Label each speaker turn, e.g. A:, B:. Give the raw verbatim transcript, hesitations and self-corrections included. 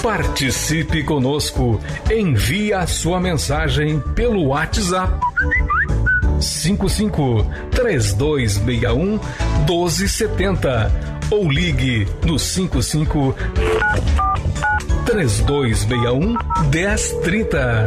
A: Participe conosco. Envie a sua mensagem pelo WhatsApp cinco cinco, três dois seis um, um dois sete zero ou ligue no cinco cinco, três dois seis um, um zero três zero.